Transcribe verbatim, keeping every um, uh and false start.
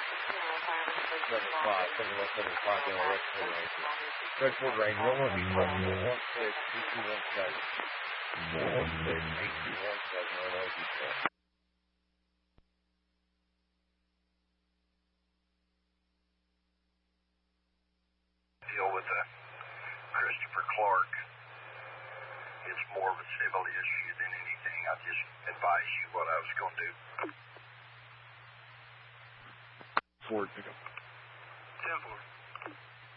seven o'clock, seven o'clock, seven o'clock, and the Redford Ranger. Redford Ranger, one one one six, two two one seven. One eight two one seven, one oh two seven. Deal with uh, Christopher Clark. It's more of a civil issue than anything. I just advise you what I was going to do. Ford pickup. ten four.